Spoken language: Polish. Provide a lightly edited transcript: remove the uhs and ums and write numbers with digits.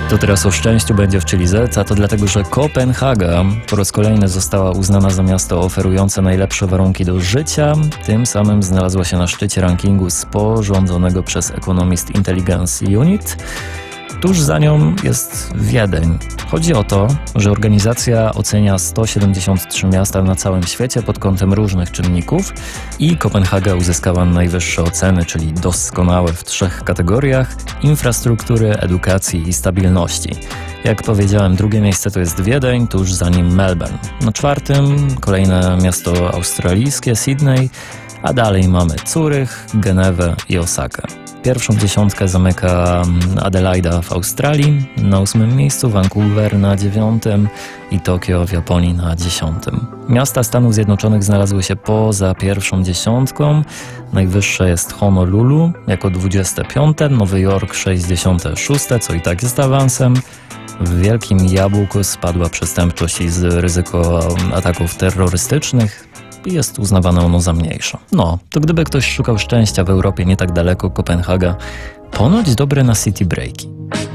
To teraz o szczęściu będzie w Chilize, a to dlatego, że Kopenhaga po raz kolejny została uznana za miasto oferujące najlepsze warunki do życia. Tym samym znalazła się na szczycie rankingu sporządzonego przez Economist Intelligence Unit. Tuż za nią jest Wiedeń. Chodzi o to, że organizacja ocenia 173 miasta na całym świecie pod kątem różnych czynników i Kopenhaga uzyskała najwyższe oceny, czyli doskonałe w 3 kategoriach: infrastruktury, edukacji i stabilności. Jak powiedziałem, drugie miejsce to jest Wiedeń, tuż za nim Melbourne. Na 4. kolejne miasto australijskie Sydney, a dalej mamy Zurych, Genewę i Osakę. Pierwszą 10 zamyka Adelaida w Australii, na 8. miejscu Vancouver na 9. i Tokio w Japonii na 10. Miasta Stanów Zjednoczonych znalazły się poza pierwszą 10. Najwyższe jest Honolulu jako 25, Nowy Jork 66, co i tak jest awansem. W Wielkim Jabłku spadła przestępczość i ryzyko ataków terrorystycznych. Jest uznawane ono za mniejsze. No, to gdyby ktoś szukał szczęścia w Europie nie tak daleko, Kopenhaga ponoć dobre na city breaki.